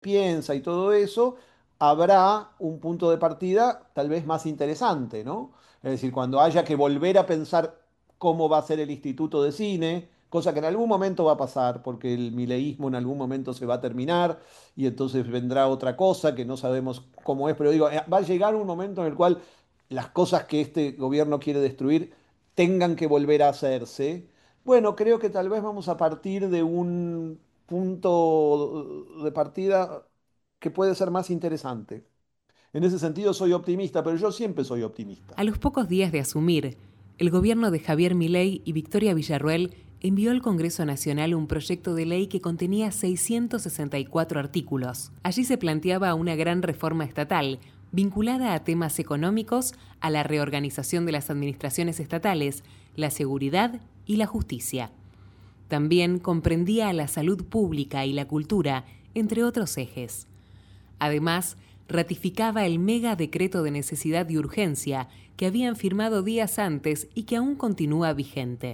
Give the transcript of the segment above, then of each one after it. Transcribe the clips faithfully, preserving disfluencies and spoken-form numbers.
piensa y todo eso, habrá un punto de partida tal vez más interesante, ¿no? Es decir, cuando haya que volver a pensar cómo va a ser el Instituto de Cine, cosa que en algún momento va a pasar, porque el mileísmo en algún momento se va a terminar y entonces vendrá otra cosa que no sabemos cómo es, pero digo, eh, va a llegar un momento en el cual las cosas que este gobierno quiere destruir tengan que volver a hacerse. Bueno, creo que tal vez vamos a partir de un punto de partida que puede ser más interesante. En ese sentido soy optimista, pero yo siempre soy optimista. A los pocos días de asumir, el gobierno de Javier Milei y Victoria Villarroel envió al Congreso Nacional un proyecto de ley que contenía seiscientos sesenta y cuatro artículos. Allí se planteaba una gran reforma estatal, vinculada a temas económicos, a la reorganización de las administraciones estatales, la seguridad y la justicia. También comprendía a la salud pública y la cultura, entre otros ejes. Además, ratificaba el mega decreto de necesidad y urgencia que habían firmado días antes y que aún continúa vigente.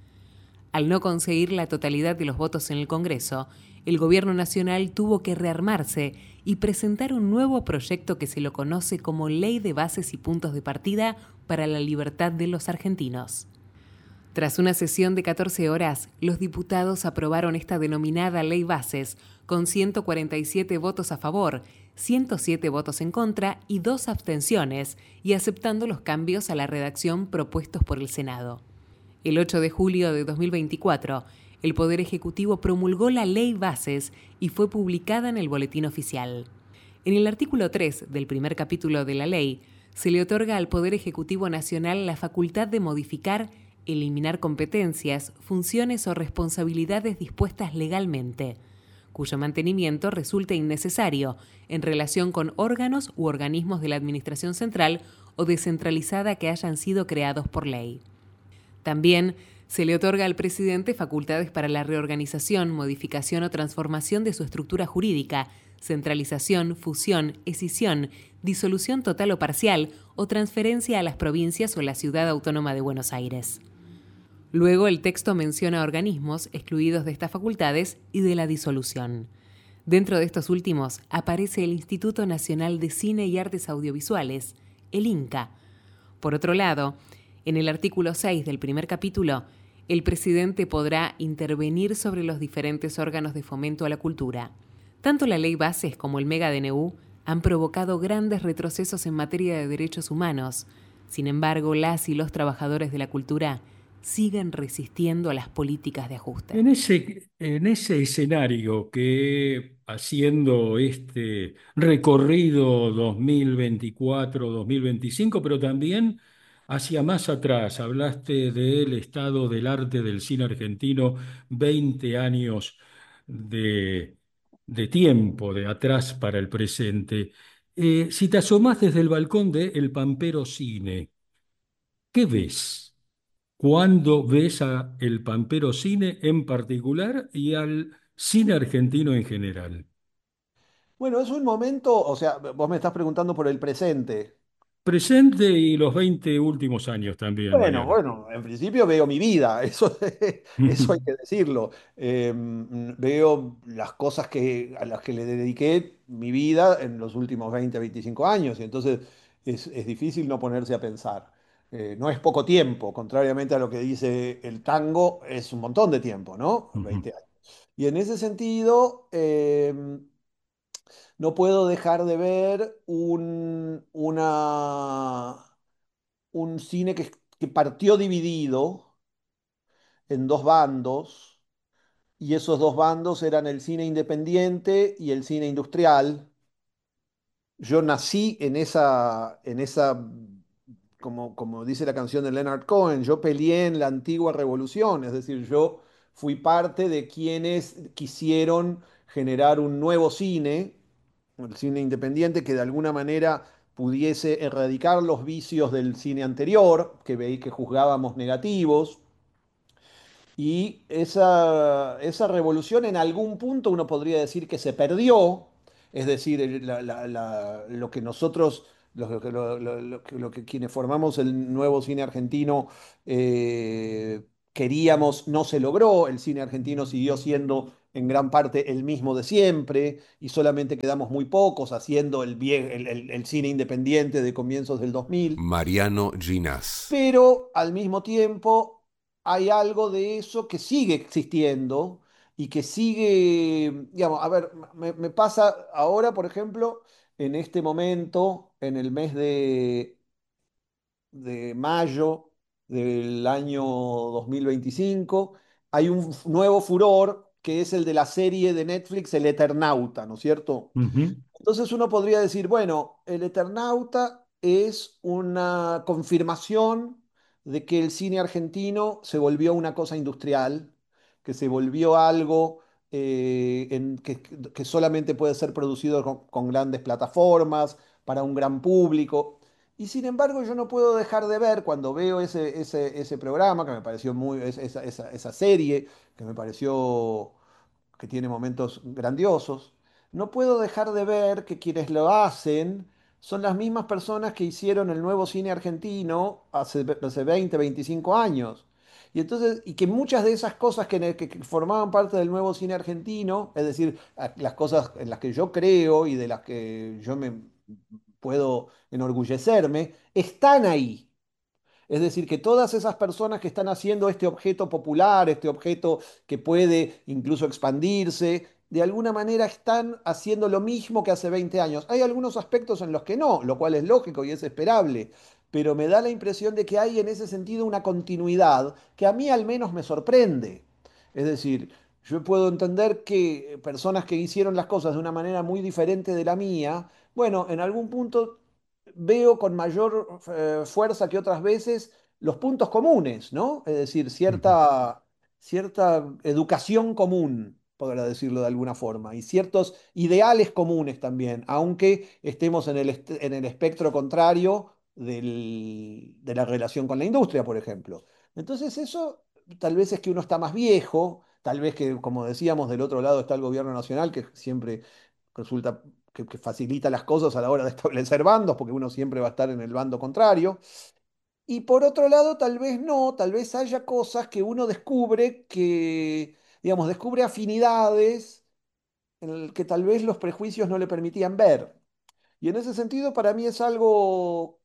Al no conseguir la totalidad de los votos en el Congreso, el Gobierno Nacional tuvo que rearmarse y presentar un nuevo proyecto que se lo conoce como Ley de Bases y Puntos de Partida para la Libertad de los Argentinos. Tras una sesión de catorce horas, los diputados aprobaron esta denominada Ley Bases con ciento cuarenta y siete votos a favor, ciento siete votos en contra y dos abstenciones, y aceptando los cambios a la redacción propuestos por el Senado. El ocho de julio de dos mil veinticuatro, el Poder Ejecutivo promulgó la Ley Bases y fue publicada en el Boletín Oficial. En el artículo tres del primer capítulo de la ley, se le otorga al Poder Ejecutivo Nacional la facultad de modificar, eliminar competencias, funciones o responsabilidades dispuestas legalmente, cuyo mantenimiento resulte innecesario en relación con órganos u organismos de la Administración Central o descentralizada que hayan sido creados por ley. También se le otorga al presidente facultades para la reorganización, modificación o transformación de su estructura jurídica, centralización, fusión, escisión, disolución total o parcial o transferencia a las provincias o la Ciudad Autónoma de Buenos Aires. Luego el texto menciona organismos excluidos de estas facultades y de la disolución. Dentro de estos últimos aparece el Instituto Nacional de Cine y Artes Audiovisuales, el INCA. Por otro lado, en el artículo seis del primer capítulo, el presidente podrá intervenir sobre los diferentes órganos de fomento a la cultura. Tanto la Ley Bases como el Mega D N U han provocado grandes retrocesos en materia de derechos humanos. Sin embargo, las y los trabajadores de la cultura siguen resistiendo a las políticas de ajuste. En ese, en ese escenario que haciendo este recorrido dos mil veinticuatro-dos mil veinticinco, pero también hacia más atrás, hablaste del estado del arte del cine argentino, veinte años de, de tiempo, de atrás para el presente. Eh, si te asomás desde el balcón de El Pampero Cine, ¿qué ves? ¿Cuándo ves a el Pampero Cine en particular y al cine argentino en general? Bueno, es un momento, o sea, vos me estás preguntando por el presente. Presente y los veinte últimos años también, Bueno, Mariano. bueno, en principio veo mi vida, eso, eso hay que decirlo. Eh, mm, veo las cosas que, a las que le dediqué mi vida en los últimos veinte, veinticinco años, y entonces es, es difícil no ponerse a pensar. Eh, no es poco tiempo, contrariamente a lo que dice el tango, es un montón de tiempo, ¿no? Ujú. veinte años. Y en ese sentido, eh, no puedo dejar de ver un, una, un cine que, que partió dividido en dos bandos, y esos dos bandos eran el cine independiente y el cine industrial. Yo nací en esa, en esa, como, como dice la canción de Leonard Cohen, yo peleé en la antigua revolución, es decir, yo fui parte de quienes quisieron generar un nuevo cine, el cine independiente, que de alguna manera pudiese erradicar los vicios del cine anterior, que veí que juzgábamos negativos. Y esa, esa revolución en algún punto uno podría decir que se perdió, es decir, el- la- la- la- lo que nosotros, lo, que lo- lo- lo que lo que quienes formamos el nuevo cine argentino eh, queríamos, no se logró, el cine argentino siguió siendo en gran parte el mismo de siempre y solamente quedamos muy pocos haciendo el, vie- el, el- el cine independiente de comienzos del dos mil. Mariano Ginás. Pero al mismo tiempo hay algo de eso que sigue existiendo y que sigue, digamos, a ver, me, me pasa ahora, por ejemplo, en este momento, en el mes de, de mayo del año dos mil veinticinco, hay un f- nuevo furor que es el de la serie de Netflix El Eternauta, ¿no es cierto? Ujú, Entonces uno podría decir, bueno, el Eternauta es una confirmación de que el cine argentino se volvió una cosa industrial, que se volvió algo eh, en- que, que solamente puede ser producido con, con grandes plataformas, para un gran público. Y sin embargo, yo no puedo dejar de ver cuando veo ese, ese, ese programa, que me pareció muy, es- esa, esa, esa serie, que me pareció que tiene momentos grandiosos, no puedo dejar de ver que quienes lo hacen son las mismas personas que hicieron el nuevo cine argentino hace, hace veinte, veinticinco años. Y entonces, y que muchas de esas cosas que, que- que formaban parte del nuevo cine argentino, es decir, a- las cosas en las que yo creo y de las que yo me puedo enorgullecerme, están ahí. Es decir, que todas esas personas que están haciendo este objeto popular, este objeto que puede incluso expandirse, de alguna manera están haciendo lo mismo que hace veinte años. Hay algunos aspectos en los que no, lo cual es lógico y es esperable, pero me da la impresión de que hay en ese sentido una continuidad que a mí al menos me sorprende. Es decir, yo puedo entender que personas que hicieron las cosas de una manera muy diferente de la mía, bueno, en algún punto veo con mayor eh, fuerza que otras veces los puntos comunes, ¿no? Es decir, ujú. cierta, cierta educación común, podrá decirlo de alguna forma, y ciertos ideales comunes también, aunque estemos en el, est- en el espectro contrario del- de la relación con la industria, por ejemplo. Entonces eso tal vez es que uno está más viejo, tal vez que, como decíamos, del otro lado está el gobierno nacional, que siempre resulta que, que facilita las cosas a la hora de establecer bandos, porque uno siempre va a estar en el bando contrario. Y por otro lado, tal vez no, tal vez haya cosas que uno descubre que, digamos, descubre afinidades en el que tal vez los prejuicios no le permitían ver. Y en ese sentido, para mí es algo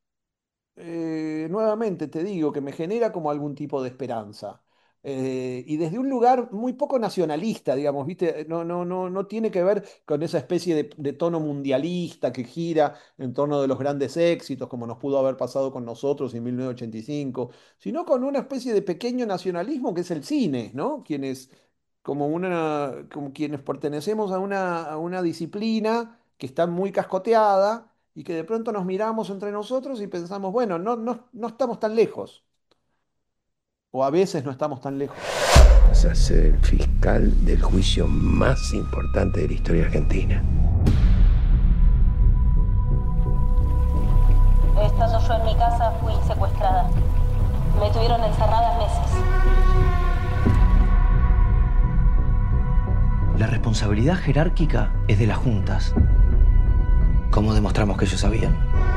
eh, nuevamente te digo que me genera como algún tipo de esperanza. Eh, y desde un lugar muy poco nacionalista, digamos, ¿viste? No, no, no, no tiene que ver con esa especie de, de tono mundialista que gira en torno de los grandes éxitos, como nos pudo haber pasado con nosotros en mil novecientos ochenta y cinco, sino con una especie de pequeño nacionalismo que es el cine, ¿no? Quienes, como una, como quienes pertenecemos a una, a una disciplina que está muy cascoteada y que de pronto nos miramos entre nosotros y pensamos, bueno, no, no, no estamos tan lejos, o a veces no estamos tan lejos. Vas a ser el fiscal del juicio más importante de la historia argentina. Estando yo en mi casa, fui secuestrada. Me tuvieron encerrada meses. La responsabilidad jerárquica es de las juntas. ¿Cómo demostramos que ellos sabían?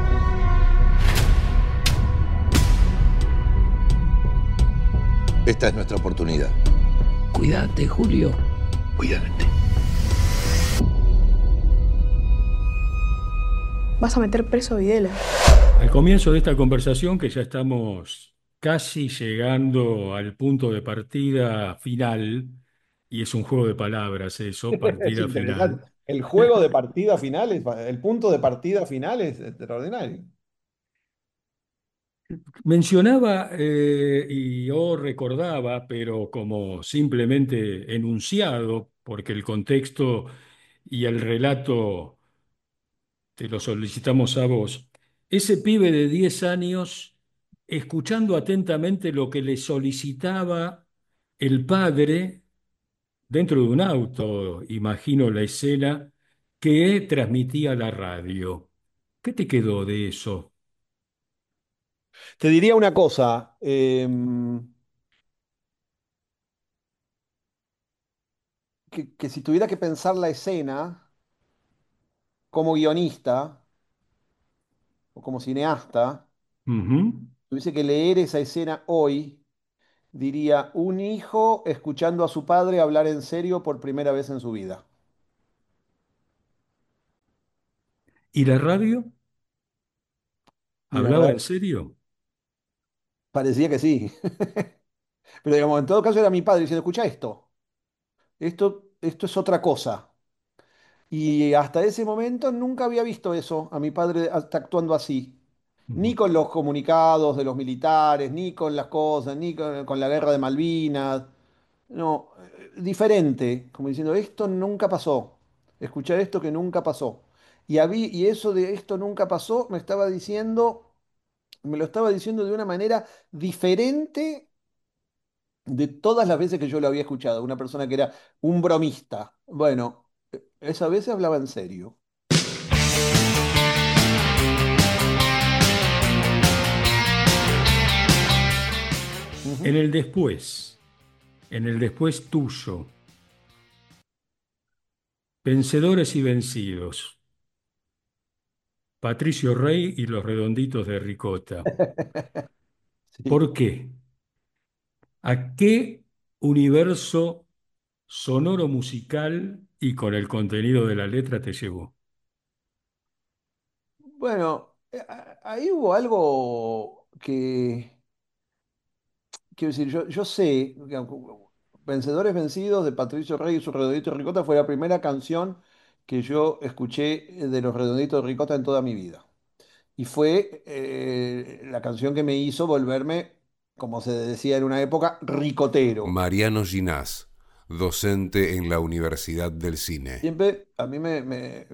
Esta es nuestra oportunidad. Cuídate, Julio. Cuídate. Vas a meter preso a Videla. Al comienzo de esta conversación, que ya estamos casi llegando al punto de partida final, y es un juego de palabras eso, Es partida interesante. final. El juego de partida final, es, el punto de partida final es extraordinario. Mencionaba eh, y yo recordaba, pero como simplemente enunciado, porque el contexto y el relato te lo solicitamos a vos, ese pibe de diez años, escuchando atentamente lo que le solicitaba el padre dentro de un auto, imagino la escena, que transmitía la radio. ¿Qué te quedó de eso? Te diría una cosa, em, que, que si tuviera que pensar la escena como guionista o como cineasta, Ujú. tuviese que leer esa escena hoy, Diría, un hijo escuchando a su padre hablar en serio por primera vez en su vida. ¿Y la radio? Y la ¿Hablaba verdad, en serio? parecía que sí. Pero digamos, en todo caso era mi padre diciendo, escucha esto, esto, esto es otra cosa. Y hasta ese momento nunca había visto eso, a mi padre hasta actuando así. Ni Ujú. con los comunicados de los militares, ni con las cosas, ni con, con la guerra de Malvinas. No, eh, diferente, como diciendo, esto nunca pasó. Escuchar esto que nunca pasó. Y, habí- y eso de esto nunca pasó me estaba diciendo, me lo estaba diciendo de una manera diferente de todas las veces que yo lo había escuchado. Una persona que era un bromista. Bueno, eh, esa vez hablaba en serio. En Ujú. el después, en el después tuyo, vencedores y vencidos, Patricio Rey y los redonditos de ricota. Sí. ¿Por qué? ¿A qué universo sonoro musical y con el contenido de la letra te llevó? Bueno, eh, a- ahí hubo algo que, quiero decir, yo, yo sé, que Vencedores Vencidos de Patricio Rey y sus Redonditos de Ricota fue la primera canción que yo escuché de los Redonditos de Ricota en toda mi vida. Y fue eh, la canción que me hizo volverme, como se decía en una época, ricotero. Mariano Ginás, docente en la Universidad del Cine. Siempre a mí me, me-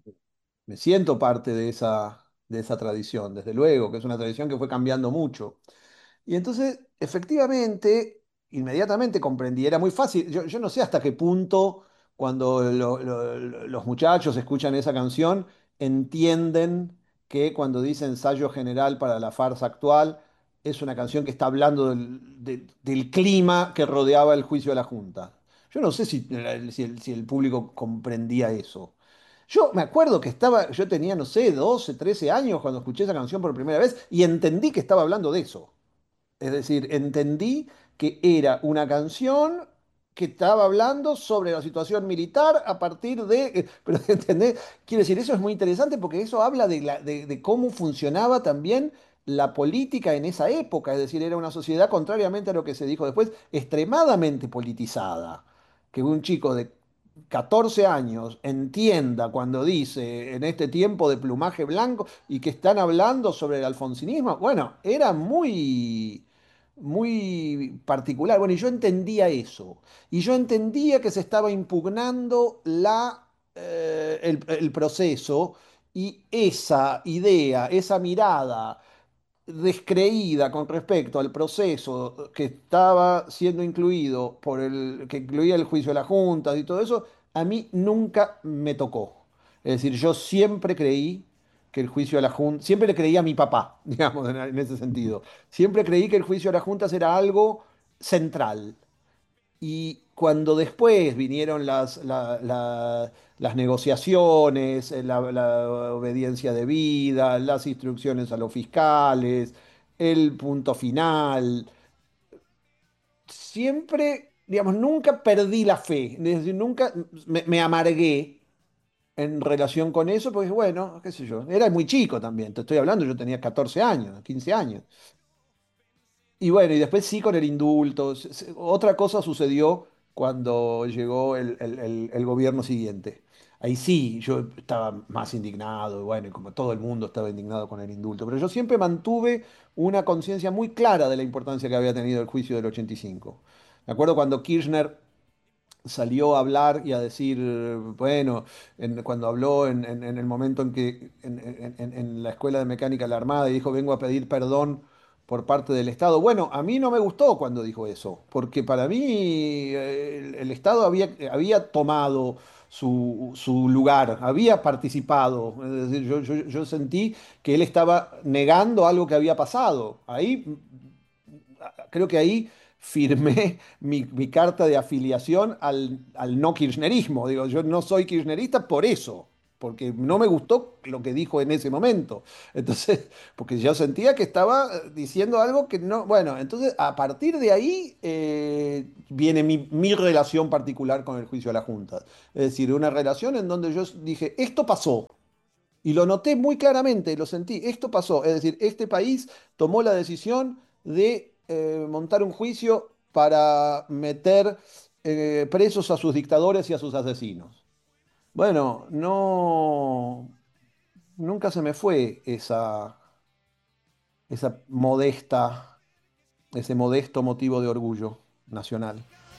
me siento parte de esa, de esa tradición, desde luego, que es una tradición que fue cambiando mucho. Y entonces, efectivamente, inmediatamente comprendí, era muy fácil. Yo, yo no sé hasta qué punto, cuando lo- lo- lo- los muchachos escuchan esa canción, entienden que cuando dice ensayo general para la farsa actual, es una canción que está hablando del, de- del clima que rodeaba el juicio de la Junta. Yo no sé si, si el, si el público comprendía eso. Yo me acuerdo que estaba, yo tenía, no sé, doce trece años cuando escuché esa canción por primera vez y entendí que estaba hablando de eso. Es decir, entendí que era una canción que estaba hablando sobre la situación militar a partir de... eh, Pero, ¿entendés? Quiero decir, eso es muy interesante porque eso habla de, la- de- de cómo funcionaba también la política en esa época. Es decir, era una sociedad, contrariamente a lo que se dijo después, extremadamente politizada. Que un chico de catorce años entienda cuando dice en este tiempo de plumaje blanco y que están hablando sobre el alfonsinismo, bueno, era muy muy particular. Bueno, y yo entendía eso. Y yo entendía que se estaba impugnando la, eh, el, el proceso y esa idea, esa mirada descreída con respecto al proceso que estaba siendo incluido por el, que incluía el juicio de las juntas y todo eso, a mí nunca me tocó. Es decir, yo siempre creí que el juicio de la Junta, siempre le creí a mi papá, digamos, en, en ese sentido. Siempre creí que el juicio de las juntas era algo central. Y cuando después vinieron las, la- la- las negociaciones, eh, la, la obediencia debida, las instrucciones a los fiscales, el punto final, siempre, digamos, nunca perdí la fe, es decir, nunca me, me amargué en relación con eso, porque bueno, qué sé yo, era muy chico también, te estoy hablando, yo tenía catorce años, quince años. Y bueno, y después sí con el indulto. S- s- Otra cosa sucedió cuando llegó el, el- el- el gobierno siguiente. Ahí sí, yo estaba más indignado, y bueno, y como todo el mundo estaba indignado con el indulto, pero yo siempre mantuve una conciencia muy clara de la importancia que había tenido el juicio del ochenta y cinco. Me acuerdo cuando Kirchner salió a hablar y a decir, bueno, en- cuando habló en, en- en el momento en que en, en- en- en la Escuela de Mecánica de la Armada y dijo, vengo a pedir perdón por parte del Estado. Bueno, a mí no me gustó cuando dijo eso, porque para mí eh, el, el Estado había, había tomado su, su lugar, había participado. Es decir, yo, yo- yo sentí que él estaba negando algo que había pasado. Ahí creo que ahí firmé mi, mi carta de afiliación al, al no kirchnerismo. Digo, yo no soy kirchnerista por eso, porque no me gustó lo que dijo en ese momento. Entonces, porque yo sentía que estaba eh, diciendo algo que no, bueno, entonces a partir de ahí eh, viene mi, mi relación particular con el juicio de la Junta. Es decir, una relación en donde yo dije, esto pasó. Y lo noté muy claramente, lo sentí, esto pasó. Es decir, este país tomó la decisión de eh, montar un juicio para meter eh, presos a sus dictadores y a sus asesinos. Bueno, no, nunca se me fue esa, esa modesta, ese modesto motivo de orgullo nacional.